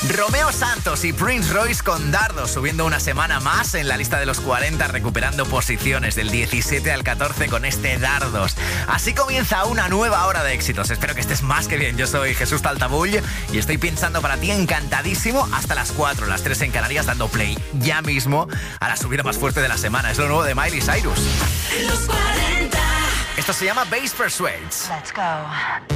Romeo Santos y Prince Royce con Dardos, subiendo una semana más en la lista de los 40, recuperando posiciones del 17 al 14 con este Dardos. Así comienza una nueva hora de éxitos. Espero que estés más que bien. Yo soy Jesús Taltabull y estoy pinchando para ti encantadísimo hasta las 4, las 3 en Canarias, dando play ya mismo a la subida más fuerte de la semana. Es lo nuevo de Miley Cyrus. Los 40. Esto se llama Bass Persuades. Let's go.